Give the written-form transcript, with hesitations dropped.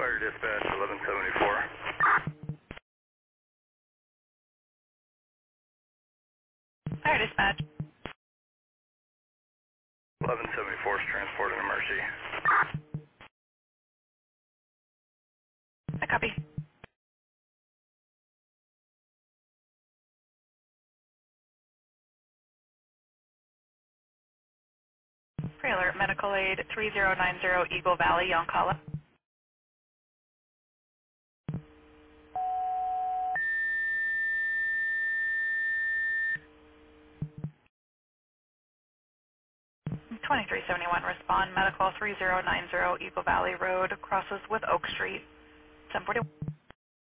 Fire dispatch 1174. Fire dispatch. 1174 is transporting a Mercy. I copy. Pre-alert medical aid 3090 Eagle Valley, Yoncalla. 2371 respond medical 3090 Eagle Valley Road crosses with Oak Street. 1041.